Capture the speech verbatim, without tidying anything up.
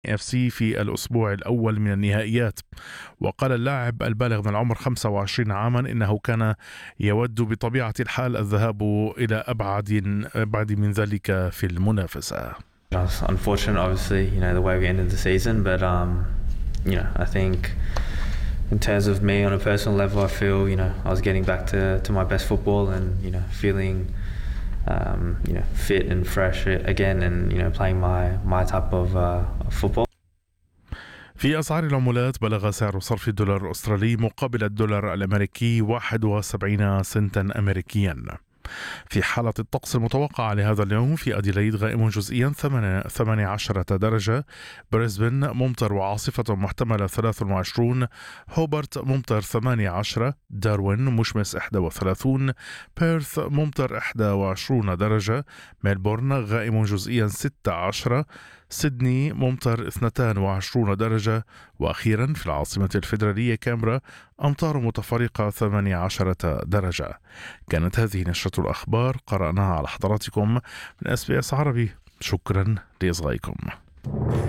اف سي في الأسبوع الأول من النهائيات. وقال اللاعب البالغ من العمر خمسة وعشرين عاما إنه كان يود بطبيعة الحال الذهاب إلى أبعد أبعد من ذلك في المنافسة. It's unfortunate, obviously, you know, the way we ended the season, but um, you know, I think in terms of me on a personal level, I feel, you know, I was getting back to, to my best football and, you know, feeling, um, you know, fit and fresh again, and, you know, playing my my type of uh, football. في أسعار العملات، بلغ سعر صرف الدولار الأسترالي مقابل الدولار الأمريكي واحد وسبعين سنتا أمريكيا. في حالة الطقس المتوقعة لهذا اليوم، في أديلايد غائم جزئيا ثمانية عشر درجة، بريسبن ممطر وعاصفة محتملة ثلاثة وعشرين، هوبرت ممطر ثمانية عشر، داروين مشمس واحد وثلاثين، بيرث ممطر واحد وعشرين درجة، ميلبورن غائم جزئيا ستة عشر، سيدني ممطر اثنتين وعشرين درجة، وأخيرا في العاصمة الفيدرالية كامبرا أمطار متفرقة ثمانية عشر درجة. كانت هذه نشرة الأخبار قرأناها على حضراتكم من إس بي إس عربي. شكرا لإصغائكم.